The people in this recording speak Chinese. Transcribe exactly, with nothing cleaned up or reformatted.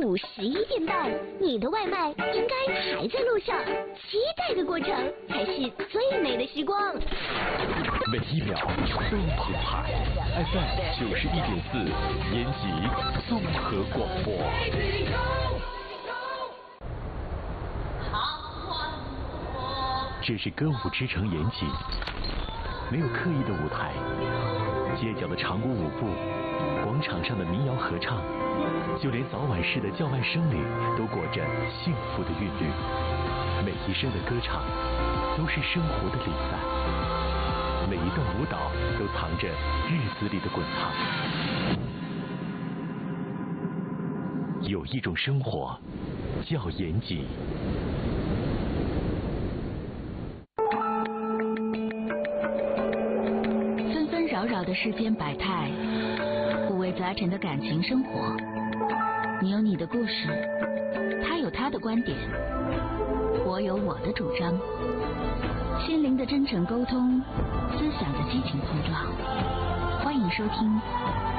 午十一点半，你的外卖应该还在路上，期待的过程才是最美的时光。 每一秒都澎湃 ，F M 九十一点四，延吉综合广播。这是歌舞之城延吉，没有刻意的舞台，街角的长舞舞步，广场上的民谣合唱，就连早晚市的叫卖声里都裹着幸福的韵律。每一声的歌唱都是生活的礼赞，每一段舞蹈都藏着日子里的滚烫。有一种生活叫延吉。 纷纷扰扰的世间百态，五味杂陈的感情生活。你有你的故事，他有他的观点，我有我的主张。心灵的真诚沟通，思想的激情碰撞。欢迎收听